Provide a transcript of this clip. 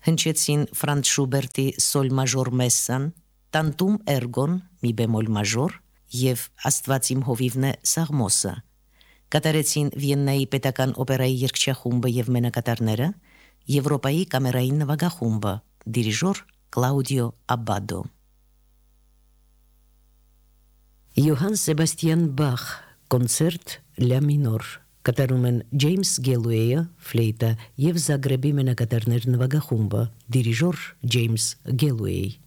հնչեցին Ֆրանց Շուբերտի սոլ մաժոր մեսսան, տանտում էրգոն մի բեմոլ մաժոր եւ Աստված իմ հովիվն է Սաղմոսը, կատարեցին Վիեննայի պետական օպերայի երգչախումբը եւ մենակատարները, Եվրոպայի կամերային նվագախումբը, դիրիժոր Կլաուդիո Աբադո։ Յոհան Սեբաստիան Բախ, կոնցերտ լա մինոր, կատարում են Ջեյմս Գելուեյը, ֆլեյտա եւ Զագրեբի մենակատարներ նվագախումբը, դիրիժոր Ջեյմս Գելուեյ։